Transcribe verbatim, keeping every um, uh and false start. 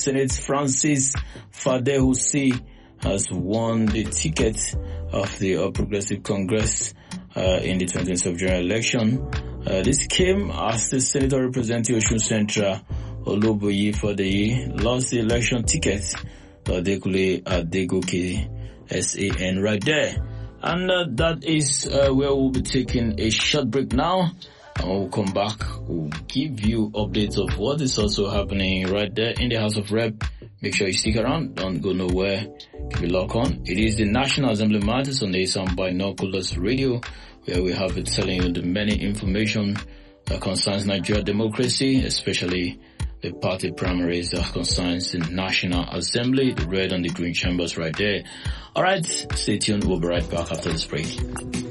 Senate, Francis Fadehusi, has won the ticket of the All Progressive Congress uh, in the twentieth of January election. Uh, this came as the senator representing Osun Central, Oluboyi Fadeyi, lost the election ticket to Adekule Adegoke, S A N, right there. And uh, that is uh, where we'll be taking a short break now. And when we'll come back, we'll give you updates of what is also happening right there in the House of Rep. Make sure you stick around. Don't go nowhere. Keep it locked on. It is the National Assembly Matters on the Sound Binoculars Radio, where we have it telling you the many information that concerns Nigeria democracy, especially the party primaries that concerns the National Assembly, the red and the green chambers right there. All right, stay tuned. We'll be right back after this break.